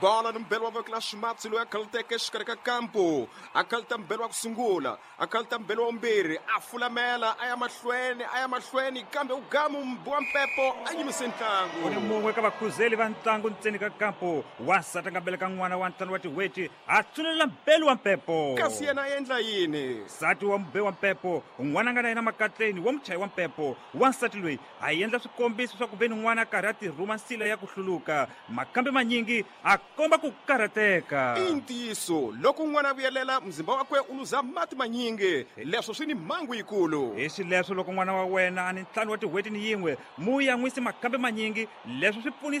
bola no mbelo wa vekla Schmatsi loyi a khalteke exikarhi ka kampo a khalta mbelo wa ku sungula a khalta mbelo wa vumbirhi a fulamela a ya mahlweni kambe ugamu mbowa mpepo a yimise ntlangu. Ku ni mun'we ka vakhuzeli va ntlangu ntseni ka kampo wansati a nga beleka n'wana wa ntlhanu wa tiweti a tsulela mbelo wa mpepo kasi yena a endla yini? nsati wa mbe wa mpepo n'wana a nga na yena makatleni wa muchayi wa mpepo wansati loyi a endla swikombiso swa ku veni n'wana a karhi a tirhuma nsila ya ku hluluka makambe manyingi a komba ku karhateka. I ntiyiso loko n'wana a vuyelela mzimba wakwe u luza mati manyingi leswo swi ni mhangu yikulu. Hi xileswo loko n'wana wa wena a ni ntlhanu wa tiweti ni yin'we mu ya n'wisi makambe manyingi leswi swi pfunisa